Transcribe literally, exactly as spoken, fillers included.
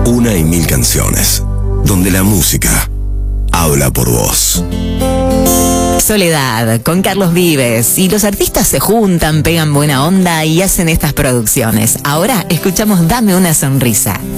Una y mil canciones, donde la música habla por vos. Soledad, con Carlos Vives, y los artistas se juntan, pegan buena onda y hacen estas producciones. Ahora escuchamos Dame una sonrisa.